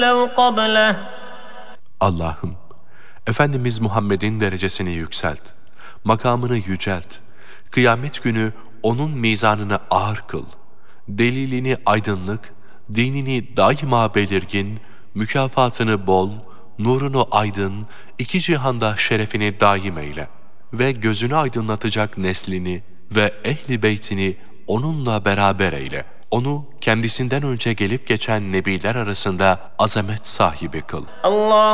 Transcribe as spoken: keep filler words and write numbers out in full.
لو قبله Allah'ım, Efendimiz Muhammed'in derecesini yükselt, makamını yücelt, kıyamet günü onun mizanını ağır kıl, delilini aydınlık, dinini daima belirgin, mükafatını bol, nurunu aydın, iki cihanda şerefini daim eyle ve gözünü aydınlatacak neslini ve ehli beytini onunla beraber eyle. Onu kendisinden önce gelip geçen nebiler arasında azamet sahibi kıl. الله